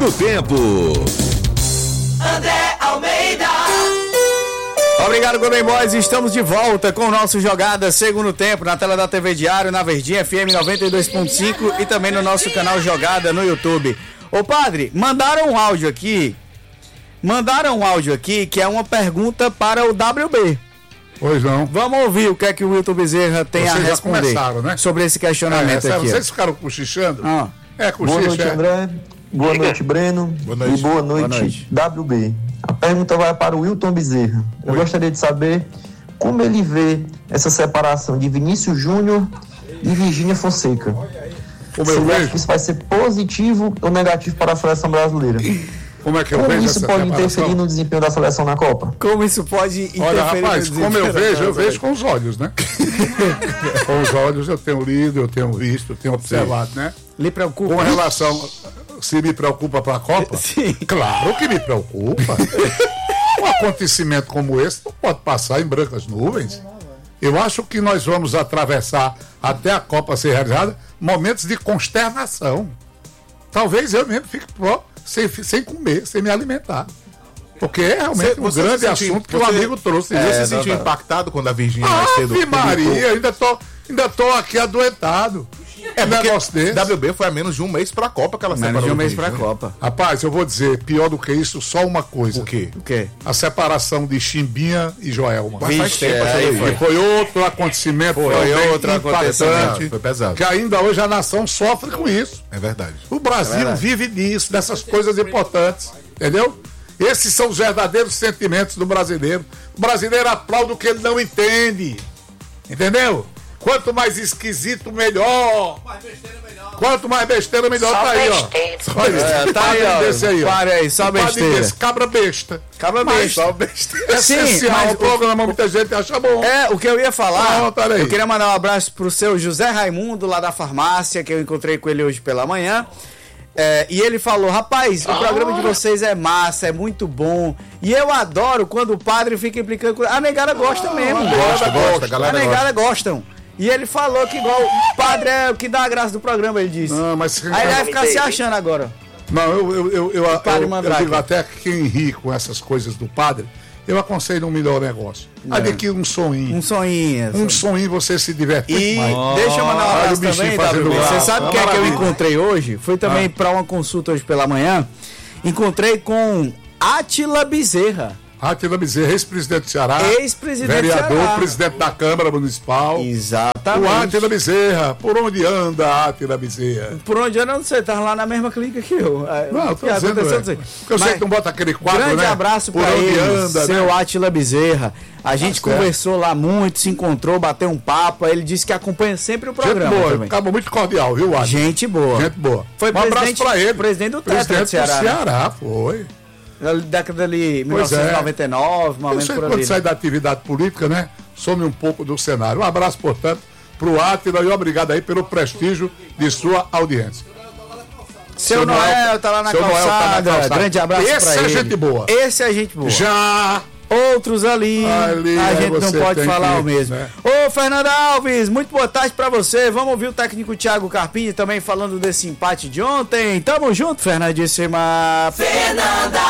Segundo tempo. André Almeida. Obrigado, Golden Boys. Estamos de volta com o nosso Jogada Segundo Tempo na tela da TV Diário, na Verdinha FM 92.5 e também no nosso canal Jogada no YouTube. Ô padre, mandaram um áudio aqui que é uma pergunta para o WB. Pois não. Vamos ouvir o que é que o Wilton Bezerra tem Vocês a responder né? sobre esse questionamento aqui. Vocês ficaram cochichando? Boa noite, André. Boa noite, Breno. Boa noite. E boa noite, WB. A pergunta vai para o Wilton Bezerra. Eu gostaria de saber como ele vê essa separação de Vinícius Júnior e Virgínia Fonseca. Se ele acha que isso vai ser positivo ou negativo para a seleção brasileira. Como é que eu vejo isso pode interferir no desempenho da seleção na Copa? Como isso pode interferir? Olha, rapaz, como eu vejo com os olhos, né? Com os olhos eu tenho lido, eu tenho visto, eu tenho observado, né? Lhe preocupa? Com relação, se me preocupa para a Copa? Sim. Claro que me preocupa. Um acontecimento como esse não pode passar em brancas nuvens. Eu acho que nós vamos atravessar até a Copa ser realizada momentos de consternação. Talvez eu mesmo fique sem comer, sem me alimentar. Porque é realmente um grande assunto que o amigo trouxe. Você se sentiu impactado quando a Virgínia mais cedo... Ave Maria, ainda tô aqui adoentado. Porque WB foi a menos de um mês pra Copa que ela separou. Menos de um mês pra Copa. Rapaz, eu vou dizer, pior do que isso, só uma coisa. O quê? A separação de Chimbinha e Joelma. Mas faz tempo, foi outro acontecimento. Foi outro acontecimento. Foi pesado. Que ainda hoje a nação sofre com isso. É verdade. O Brasil vive disso, dessas coisas importantes. Entendeu? Esses são os verdadeiros sentimentos do brasileiro. O brasileiro aplaude o que ele não entende. Entendeu? Quanto mais esquisito, melhor. Quanto mais besteira, melhor. Só tá aí, besteira. ó. Olha, tá aí, ó. Desse aí, ó. Para aí, só besteira. Cabra besta. Cabra besta. Só besteira. É Sim, essencial. mas O programa muita gente acha bom. O que eu ia falar, aí. eu queria mandar um abraço pro seu José Raimundo, lá da farmácia, que eu encontrei com ele hoje pela manhã. E ele falou, rapaz, o programa de vocês é massa, é muito bom. E eu adoro quando o padre fica implicando. A negada gosta mesmo. A negada gostam. E ele falou que igual o padre é o que dá a graça do programa, ele disse. Não, mas... Aí ele vai ficar se achando agora. Não, eu digo até que quem ri com essas coisas do padre, eu aconselho um melhor negócio. Adquira um soninho. Um soninho. Um soninho você se diverte mais. Deixa eu mandar um abraço também, você sabe o que é que eu encontrei hoje? Foi também para uma consulta hoje pela manhã. Encontrei com Átila Bezerra. Átila Bezerra, ex-presidente do Ceará. Ex-presidente vereador, do Ceará. presidente da Câmara Municipal. Exatamente. O Átila Bezerra. Por onde anda Átila Bezerra? Por onde anda, não sei, tá lá na mesma clínica que eu. Não, tô dizendo, eu sei que não bota aquele quadro, grande né? abraço por pra onde ele, anda, seu né? Átila Bezerra. A gente conversou lá muito, se encontrou, bateu um papo. Ele disse que acompanha sempre o programa. Gente boa, também. acabou muito cordial, viu, Átila? Gente boa. Gente boa. Foi um abraço pra ele. Presidente do Tetra do Ceará. Ceará, foi. Na década ali, 1999, Eu sei quando sai da atividade política, né? Some um pouco do cenário. Um abraço, portanto, pro Átila e obrigado aí pelo prestígio de sua audiência. Seu Noel tá lá na calçada. Grande abraço pra ele. Esse é gente boa. Esse é gente boa. Já... Outros ali a gente não pode falar o mesmo. Né? Ô, Fernando Alves, muito boa tarde pra você. Vamos ouvir o técnico Thiago Carpini também falando desse empate de ontem. Tamo junto, Fernandíssima. Fernanda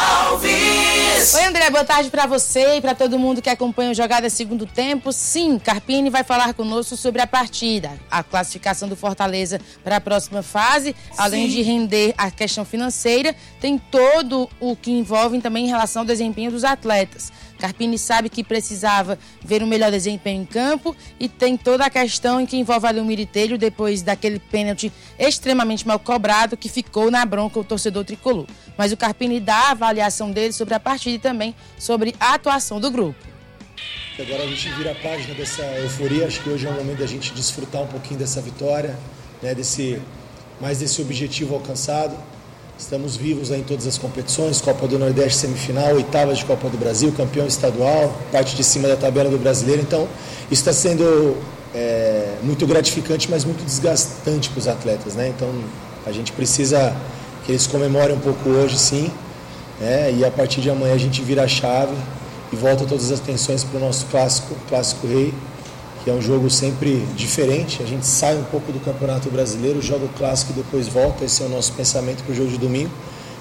Alves. Oi, André, boa tarde pra você e pra todo mundo que acompanha o Jogada Segundo Tempo. Sim, Carpini vai falar conosco sobre a partida, a classificação do Fortaleza para a próxima fase, além de render a questão financeira, tem todo o que envolve também em relação ao desempenho dos atletas. Carpini sabe que precisava ver um melhor desempenho em campo e tem toda a questão em que envolve ali o Miritelho depois daquele pênalti extremamente mal cobrado que ficou na bronca o torcedor tricolor. Mas o Carpini dá a avaliação dele sobre a partida e também sobre a atuação do grupo. Agora a gente vira a página dessa euforia, acho que hoje é o momento da gente desfrutar um pouquinho dessa vitória, né, desse objetivo alcançado. Estamos vivos aí em todas as competições, Copa do Nordeste semifinal, oitavas de Copa do Brasil, campeão estadual, parte de cima da tabela do brasileiro. Então, isso está sendo muito gratificante, mas muito desgastante para os atletas, né? Então, a gente precisa que eles comemorem um pouco hoje, sim, né? E a partir de amanhã a gente vira a chave e volta todas as atenções para o nosso clássico rei, que é um jogo sempre diferente. A gente sai um pouco do Campeonato Brasileiro, joga o clássico e depois volta. Esse é o nosso pensamento para o jogo de domingo.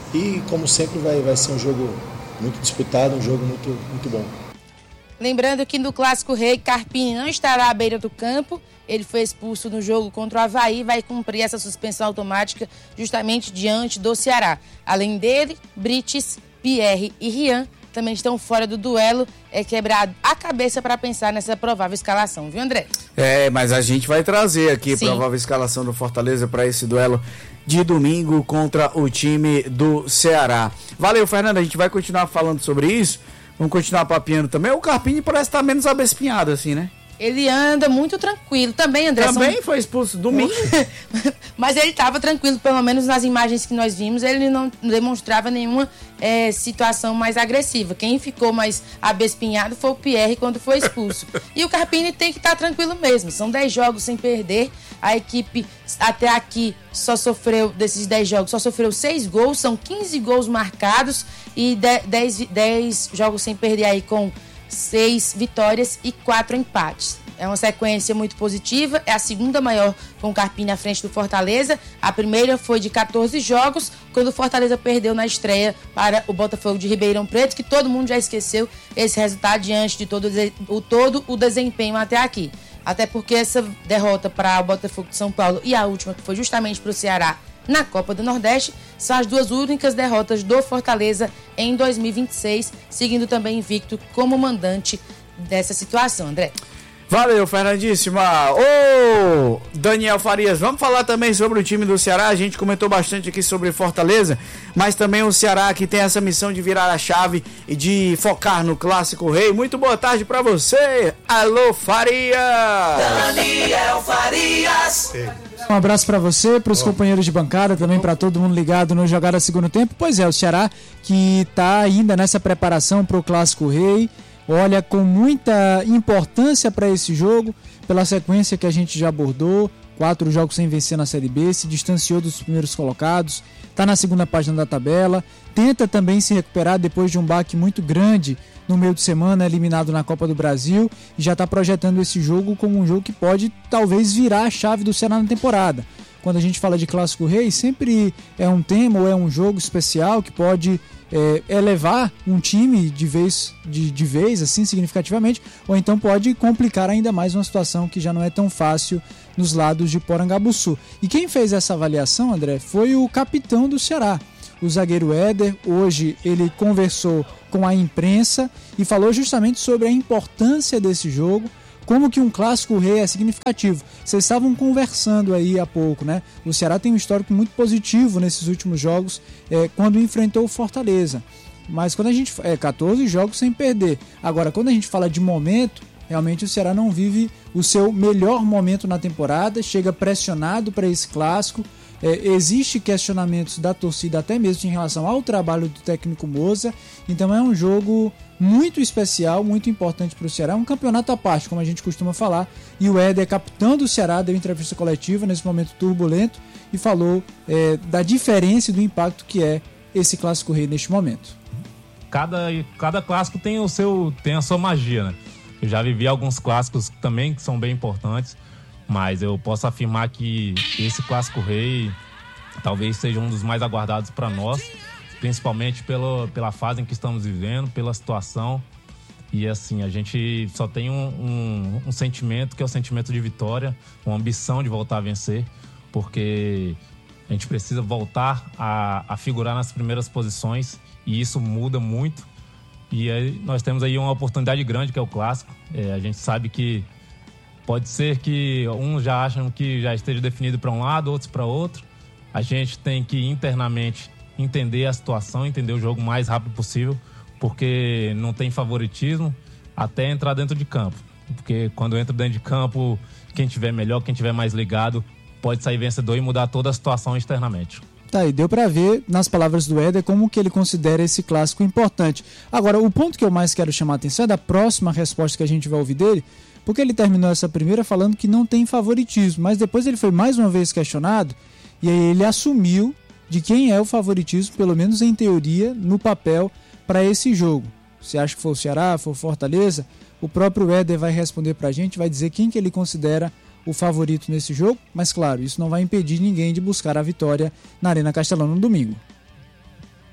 E, como sempre, vai ser um jogo muito disputado, um jogo muito, muito bom. Lembrando que no Clássico Rei, Carpini não estará à beira do campo. Ele foi expulso no jogo contra o Avaí e vai cumprir essa suspensão automática justamente diante do Ceará. Além dele, Brites, Pierre e Rian também estão fora do duelo. É quebrado a cabeça para pensar nessa provável escalação, viu, André? Mas a gente vai trazer aqui a Sim. provável escalação do Fortaleza para esse duelo de domingo contra o time do Ceará. Valeu, Fernando, a gente vai continuar falando sobre isso. Vamos continuar papiando também. O Carpini parece estar menos abespinhado assim, né? Ele anda muito tranquilo. Também, André. Também foi expulso domingo. Mas ele estava tranquilo, pelo menos nas imagens que nós vimos, ele não demonstrava nenhuma situação mais agressiva. Quem ficou mais abespinhado foi o Pierre quando foi expulso. E o Carpini tem que estar tranquilo mesmo. São 10 jogos sem perder. A equipe até aqui desses 10 jogos, só sofreu 6 gols. São 15 gols marcados e 10 jogos sem perder aí com 6 vitórias e 4 empates. É uma sequência muito positiva, é a segunda maior com o Carpini à frente do Fortaleza. A primeira foi de 14 jogos, quando o Fortaleza perdeu na estreia para o Botafogo de Ribeirão Preto, que todo mundo já esqueceu esse resultado diante de todo o desempenho até aqui. Até porque essa derrota para o Botafogo de São Paulo e a última, que foi justamente para o Ceará, na Copa do Nordeste, são as duas únicas derrotas do Fortaleza em 2026, seguindo também invicto como mandante dessa situação, André. Valeu, Fernandíssima. Ô, Daniel Farias, vamos falar também sobre o time do Ceará. A gente comentou bastante aqui sobre Fortaleza, mas também o Ceará que tem essa missão de virar a chave e de focar no Clássico Rei. Muito boa tarde pra você. Alô, Farias. Daniel Farias. Um abraço pra você, pros companheiros de bancada, também pra todo mundo ligado no Jogada Segundo Tempo. Pois é, o Ceará que tá ainda nessa preparação pro Clássico Rei. Olha, com muita importância para esse jogo, pela sequência que a gente já abordou, 4 jogos sem vencer na Série B, se distanciou dos primeiros colocados, está na segunda página da tabela, tenta também se recuperar depois de um baque muito grande no meio de semana, eliminado na Copa do Brasil, e já está projetando esse jogo como um jogo que pode talvez virar a chave do Ceará na temporada. Quando a gente fala de Clássico Rei, sempre é um tema ou é um jogo especial que pode elevar um time de vez, assim, significativamente, ou então pode complicar ainda mais uma situação que já não é tão fácil nos lados de Porangabuçu. E quem fez essa avaliação, André, foi o capitão do Ceará, o zagueiro Éder. Hoje ele conversou com a imprensa e falou justamente sobre a importância desse jogo, como que um Clássico Rei é significativo. Vocês estavam conversando aí há pouco, né? O Ceará tem um histórico muito positivo nesses últimos jogos, quando enfrentou o Fortaleza. Mas quando a gente... 14 jogos sem perder. Agora, quando a gente fala de momento, realmente o Ceará não vive o seu melhor momento na temporada, chega pressionado para esse Clássico. Existe questionamentos da torcida até mesmo em relação ao trabalho do técnico Moza. Então é um jogo muito especial, muito importante para o Ceará, um campeonato à parte, como a gente costuma falar. E o Éder, capitão do Ceará, deu entrevista coletiva nesse momento turbulento e falou da diferença e do impacto que é esse Clássico Rei neste momento. Cada clássico tem a sua magia, né? Eu já vivi alguns clássicos também que são bem importantes, mas eu posso afirmar que esse Clássico Rei talvez seja um dos mais aguardados para nós, principalmente pela fase em que estamos vivendo, pela situação. E assim, a gente só tem um sentimento, que é o sentimento de vitória, uma ambição de voltar a vencer, porque a gente precisa voltar a figurar nas primeiras posições, e isso muda muito. E aí nós temos aí uma oportunidade grande, que é o Clássico. A gente sabe que pode ser que uns já acham que já esteja definido para um lado, outros para outro. A gente tem que internamente entender a situação, entender o jogo o mais rápido possível, porque não tem favoritismo até entrar dentro de campo. Porque quando entra dentro de campo, quem tiver melhor, quem tiver mais ligado, pode sair vencedor e mudar toda a situação externamente. Tá, e deu para ver nas palavras do Éder como que ele considera esse clássico importante. Agora, o ponto que eu mais quero chamar a atenção é da próxima resposta que a gente vai ouvir dele, porque ele terminou essa primeira falando que não tem favoritismo, mas depois ele foi mais uma vez questionado, e aí ele assumiu de quem é o favoritismo, pelo menos em teoria, no papel, para esse jogo. Você acha que foi o Ceará, foi o Fortaleza? O próprio Éder vai responder pra gente, vai dizer quem que ele considera o favorito nesse jogo, mas claro, isso não vai impedir ninguém de buscar a vitória na Arena Castelão no domingo.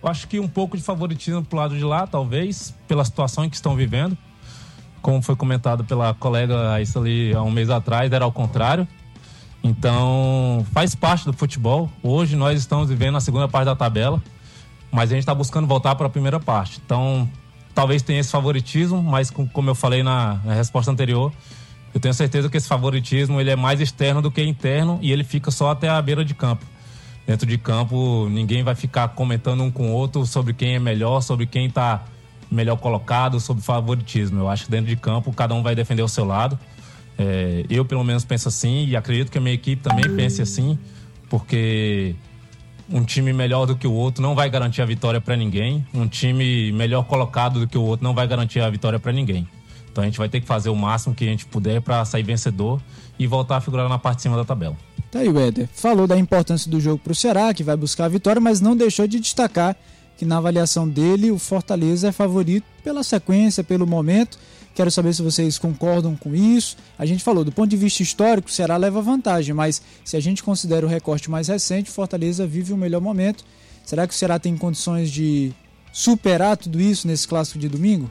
Eu acho que um pouco de favoritismo pro lado de lá, talvez, pela situação em que estão vivendo. Como foi comentado pela colega Raíssa ali há um mês atrás, era ao contrário. Então, faz parte do futebol. Hoje nós estamos vivendo a segunda parte da tabela, mas a gente está buscando voltar para a primeira parte. Então, talvez tenha esse favoritismo, mas como eu falei na resposta anterior, eu tenho certeza que esse favoritismo ele é mais externo do que interno e ele fica só até a beira de campo. Dentro de campo, ninguém vai ficar comentando um com o outro sobre quem é melhor, sobre quem está melhor colocado, sobre favoritismo. Eu acho que dentro de campo, cada um vai defender o seu lado. Eu, pelo menos, penso assim e acredito que a minha equipe também pense assim, porque um time melhor do que o outro não vai garantir a vitória para ninguém. Um time melhor colocado do que o outro não vai garantir a vitória para ninguém. Então a gente vai ter que fazer o máximo que a gente puder para sair vencedor e voltar a figurar na parte de cima da tabela. Tá aí o Éder. Falou da importância do jogo para o Ceará, que vai buscar a vitória, mas não deixou de destacar que na avaliação dele o Fortaleza é favorito pela sequência, pelo momento. Quero saber se vocês concordam com isso. A gente falou, do ponto de vista histórico, o Ceará leva vantagem, mas se a gente considera o recorte mais recente, o Fortaleza vive o melhor momento. Será que o Ceará tem condições de superar tudo isso nesse clássico de domingo?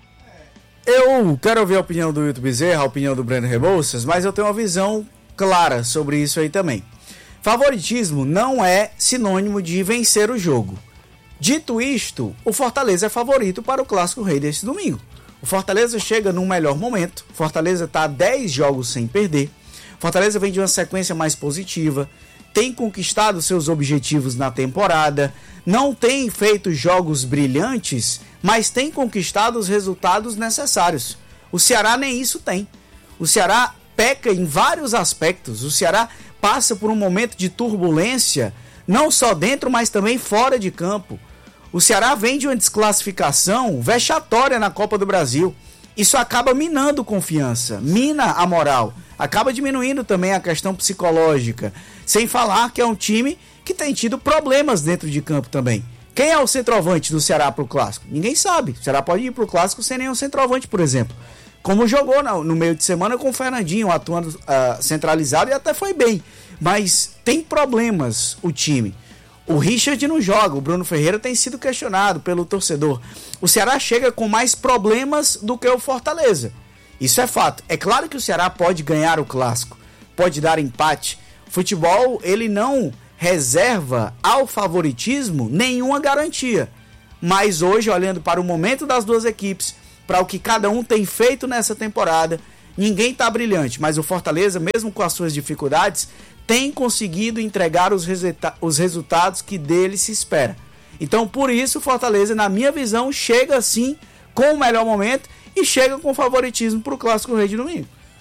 Eu quero ouvir a opinião do Wilton Bezerra, a opinião do Breno Rebouças, mas eu tenho uma visão clara sobre isso aí também. Favoritismo não é sinônimo de vencer o jogo. Dito isto, o Fortaleza é favorito para o Clássico Rei deste domingo. O Fortaleza chega num melhor momento, Fortaleza está a 10 jogos sem perder, Fortaleza vem de uma sequência mais positiva, tem conquistado seus objetivos na temporada, não tem feito jogos brilhantes, mas tem conquistado os resultados necessários. O Ceará nem isso tem. O Ceará peca em vários aspectos, o Ceará passa por um momento de turbulência, não só dentro, mas também fora de campo. O Ceará vem de uma desclassificação vexatória na Copa do Brasil. Isso acaba minando confiança, mina a moral, acaba diminuindo também a questão psicológica. Sem falar que é um time que tem tido problemas dentro de campo também. Quem é o centroavante do Ceará para o Clássico? Ninguém sabe. O Ceará pode ir para o Clássico sem nenhum centroavante, por exemplo. Como jogou no meio de semana com o Fernandinho, atuando centralizado e até foi bem. Mas tem problemas o time. O Richard não joga, o Bruno Ferreira tem sido questionado pelo torcedor. O Ceará chega com mais problemas do que o Fortaleza. Isso é fato. É claro que o Ceará pode ganhar o clássico, pode dar empate. O futebol, ele não reserva ao favoritismo nenhuma garantia. Mas hoje, olhando para o momento das duas equipes, para o que cada um tem feito nessa temporada, ninguém está brilhante. Mas o Fortaleza, mesmo com as suas dificuldades, tem conseguido entregar os resultados que dele se espera. Então, por isso, o Fortaleza, na minha visão, chega assim com o melhor momento e chega com favoritismo para o Clássico Rei de domingo.